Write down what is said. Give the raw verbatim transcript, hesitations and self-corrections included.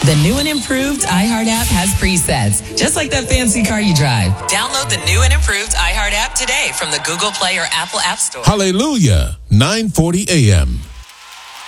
The new and improved iHeart app has presets, just like that fancy car you drive. Download the new and improved iHeart app today from the Google Play or Apple App Store. Hallelujah, nine forty a.m.